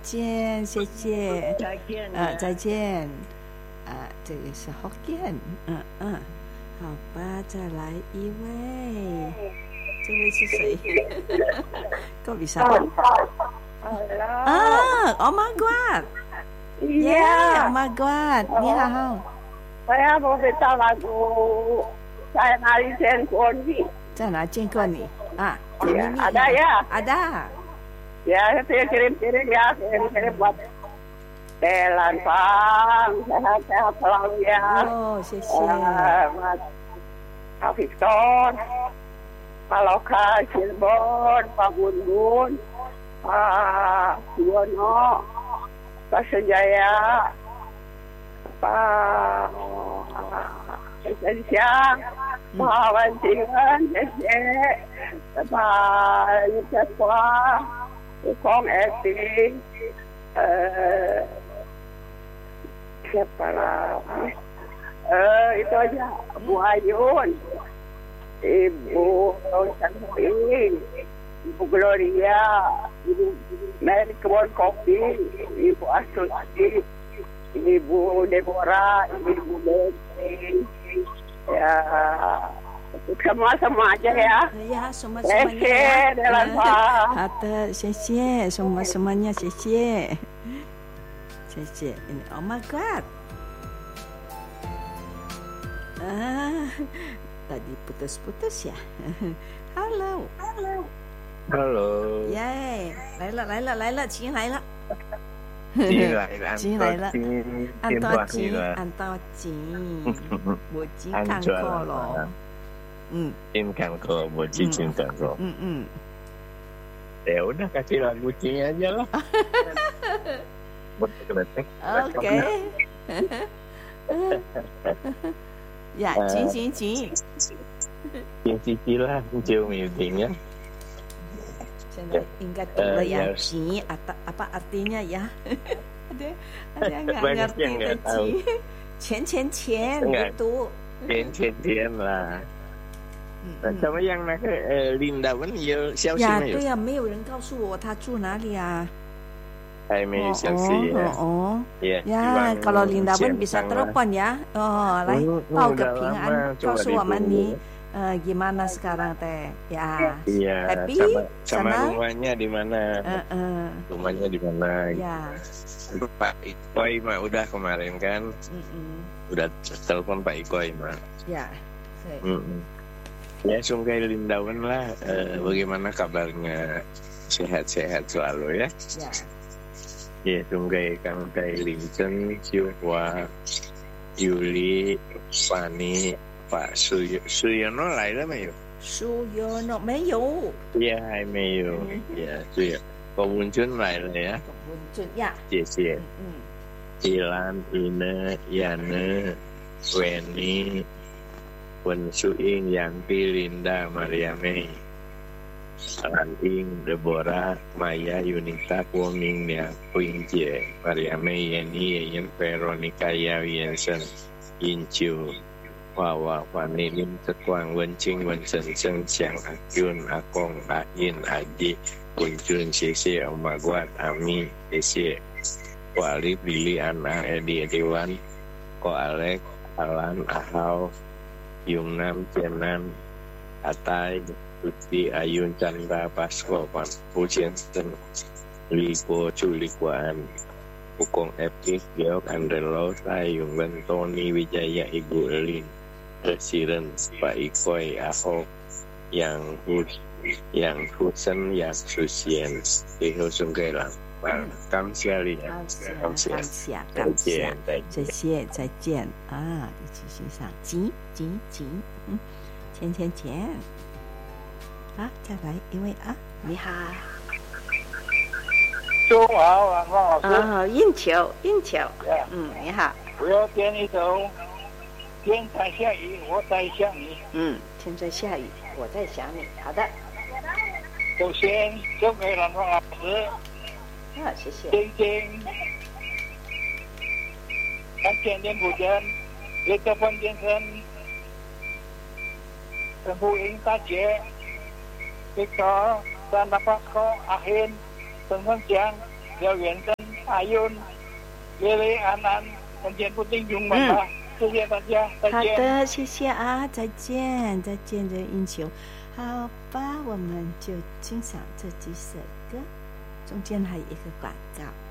见，谢谢。 再见再见。这个是福建，好吧，再来一位，这位是谁？够比啥？Oh my God！Yeah，Oh my God！ 你好。 saya mau minta lagu saya hari见过你。 在哪见过你啊？ Ya, ada ya? Ada. Ya, saya kirim-kirim ya, kirim-kirim buat Telan Bang, sehat-sehat selalu ya. Oh, 谢谢。 Mas Pak Victor, Pak Loka, Cirebon, Pak Bun-Bun, Pak Yono, Pak Senjaya, Pak Siang, Pak Wantingan, Pak Yusefwa, Kong Eti, siapa lagi? Itu aja, Bu Ayun, Ibu Sanmuin, Ibu Gloria, Ibu Mary Kebon Kopi, Ibu Astuti, Ibu Deborah, Ibu Betty, ya semua aja ya. Ya, semuanya ya. 好的，谢谢，semuanya， 谢谢，谢谢。Oh my God！ tadi putus-putus ya. Halo.耶，来了，琴来了。钱来了，按多錢，冇錢看過咯。 Tim kan kok buat cicing kan kok. Ya udah kasih lagu Cing aja lah. Buat kedetek. Oke. Ya, Cing. Cing lah, Cing meetingnya. 现在应该懂了呀，钱apa artinya ya? Ada yang nggak ngerti钱gitu. 钱啦。什么样那个领导问有消息没有？ 对呀，没有人告诉我他住哪里啊。 还没有消息 ya. Kalau Lindawan bisa telepon ya.来报个平安，告诉我们你gimana sekarang teh ya. Happy sama rumahnya di mana? Rumahnya di mana? Ya. Pak Ikoy mah udah kemarin kan? Udah telepon Pak Ikoy mah. Ya. Ya, Sungkai Lindawan lah. Bagaimana kabarnya? Sehat-sehat selalu ya. Ya, Sungkai Kang Tai Linsen, Ciuhwa, Yuli, Fani, Pak Suyono 来了没有？ Suyono 没有。 Ya, 还没有。Ya, Suyono. 郭文俊来了呀。 郭文俊呀。 谢谢。Ilan, Ina, Yana, Weni, Wen Suing, Yanti, Linda, Maria Mei, Ranting, Deborah, Maya, Yunita, Kuoming, ya, Queen Jie, Maria Mei, Yeni, Yen, Veronica, Yao, Yensen, Yin Chiu, Wawa, Wani, Lim, Tekwang, Wen Ching, Wen Sen, Seng, Siang, Akyun, Akong, Ain, Aji, Kun Jun, Sisi, Omagwat, Ami, Sisi, Wali, Billy, Ana, Edi, Ediwan, Ko Alek, Alan, Ahau, Yungnam, Jenan, Atai, Tuti, Ayun, Chandra, Pasko, Pan, Pucienten, Liko, Culikuan, Pukong Epik, Geok, Andrelo, Sayung, Tony, Wijaya, Ibu Elin, Presiden, Pak Ikoy, Ahok, Yang Husen, Yang Susien, Iho Sungkai Lang. 感谢你，感谢， 谢谢，再见啊！一起欣赏，钱，钱，啊，再来一位啊，你好， 中午好，王老师。 应球，你好。 我要点一首《天在下雨，我在想你》。 天在下雨，我在想你。好的。 首先送给王老师。 谢谢。 晶晶，感谢连普珍、雷德芬先生、陈福英大姐、Victor、Sandra Pasco、阿hin陈文祥、廖元生。 阿윤、蕾蕾、安安，人间不定永远吧。谢谢大家，再好见。 的，谢谢啊，再见，再见，这英雄。好吧，我们就欣赏这几首歌，中间还有一个广告。